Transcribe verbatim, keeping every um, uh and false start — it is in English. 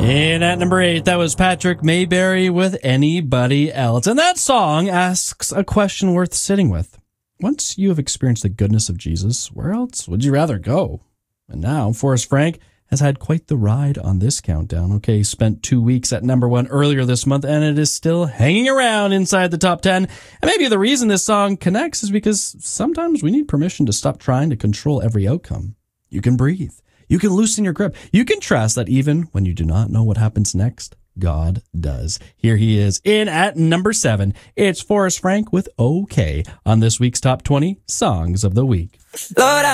And at number eight, that was Patrick Mayberry with Anybody Else. And that song asks a question worth sitting with. Once you have experienced the goodness of Jesus, where else would you rather go? And now, Forrest Frank has had quite the ride on this countdown. Okay, he spent two weeks at number one earlier this month, and it is still hanging around inside the top ten. And maybe the reason this song connects is because sometimes we need permission to stop trying to control every outcome. You can breathe. You can loosen your grip. You can trust that even when you do not know what happens next, God does. Here he is in at number seven. It's Forrest Frank with OK on this week's Top twenty Songs of the Week. Lord,